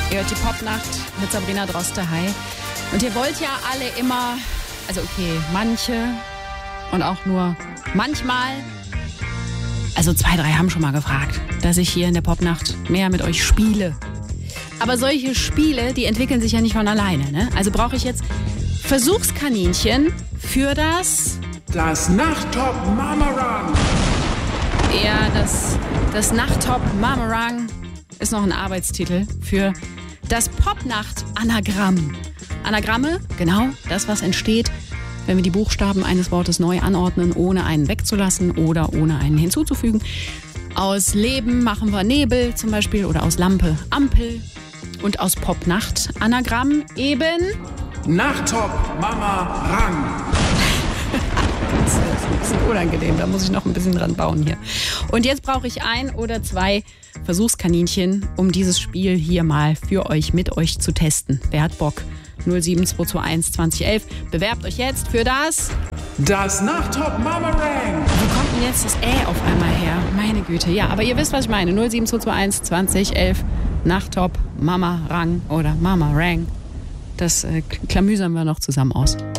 Ihr hört die Popnacht mit Sabrina Droste. Hi. Und ihr wollt ja alle immer, also okay, manche und auch nur manchmal, also 2, 3 haben schon mal gefragt, dass ich hier in der Popnacht mehr mit euch spiele. Aber solche Spiele, die entwickeln sich ja nicht von alleine, ne? Also brauche ich jetzt Versuchskaninchen für das Nachttop Mamarang. Ja, das Nachttop Mamarang ist noch ein Arbeitstitel für das Popnacht-Anagramm. Anagramme, genau das, was entsteht, wenn wir die Buchstaben eines Wortes neu anordnen, ohne einen wegzulassen oder ohne einen hinzuzufügen. Aus Leben machen wir Nebel zum Beispiel oder aus Lampe Ampel. Und aus Popnacht Anagramm eben Nachttop Mamarang. Das ist ein bisschen unangenehm, da muss ich noch ein bisschen dran bauen hier. Und jetzt brauche ich 1 oder 2 Versuchskaninchen, um dieses Spiel hier mal für euch, mit euch zu testen. Wer hat Bock? 07221 2011. Bewerbt euch jetzt für das Nachttop Mamarang. Wo kommt denn jetzt das auf einmal her? Meine Güte. Ja, aber ihr wisst, was ich meine. 07221 2011. Nachttop Mamarang oder Mamarang. Das klamüsern wir noch zusammen aus.